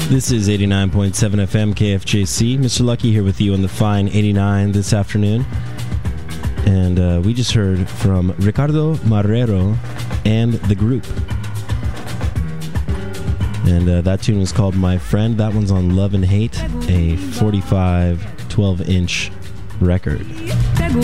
This is 89.7 FM KFJC. Mr. Lucky here with you on the fine 89 this afternoon. And we just heard from Ricardo Marrero and The Group. And that tune was called My Friend. That one's on Love and Hate, a 45 12-inch record.